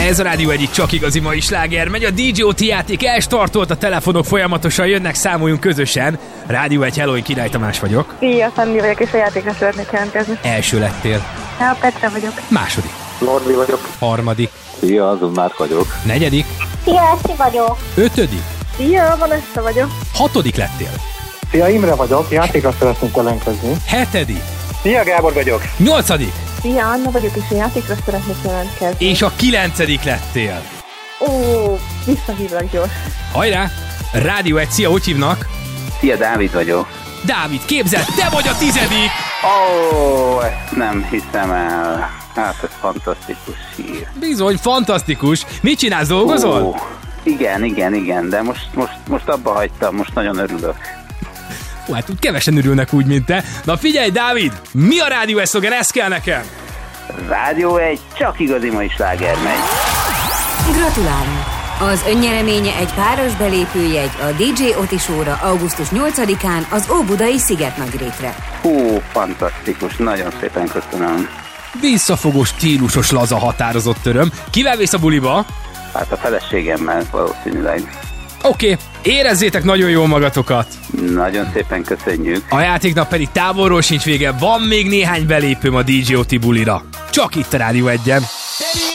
Ez a Rádió egyik csak igazi mai sláger. Megy a DJ OT játék, elstartolt, a telefonok folyamatosan jönnek, számoljunk közösen. Rádió egy, hello, Király Tamás vagyok. Szia, Szandi vagyok, és a játékra szeretnék jelentkezni. Első lettél. Ja, Petra vagyok. Második. Norbi vagyok. Harmadik. Szia, azon Márk vagyok. Negyedik. Szia, Eszi vagyok. Ötödik. Szia, Vanessa vagyok. Hatodik lettél. Szia, Imre vagyok, játékra szeretnék jelentkezni. Hetedik. Szia, Gábor vagyok. Nyolcadik. Szia, Anna vagyok, és a játékra szeretnék jelentkezni. És a 9. lettél. Ó, visszahívlak gyors. Hajrá! Rádió egy, szia, hogy hívnak? Szia, Dávid vagyok. Dávid, képzeld, te vagy a 10. Ó, ezt nem hiszem el. Hát ez fantasztikus hír. Bizony, fantasztikus. Mit csinálsz, dolgozol? Ó, igen, de most abba hagytam, most nagyon örülök. Ó, hát úgy kevesen örülnek úgy, mint te. Na figyelj, Dávid, mi a Rádió egy szlogen? Ez kell nekem. Rádió egy, csak igazi mai sláger megy. Gratulálunk! Az önnyereménye egy páros belépőjegy a DJ OT Show-ra augusztus 8-án az Óbudai Szigetnagyrétre. Hú, fantasztikus, nagyon szépen köszönöm. Visszafogó, stílusos, laza, határozott öröm. Kivel vész a buliba? Hát a feleségemmel valószínűleg. Oké, érezzétek nagyon jól magatokat. Nagyon szépen köszönjük. A játéknak pedig távolról sincs vége, van még néhány belépőm a DJ OT bulira. Csak itt a Rádió 1-en.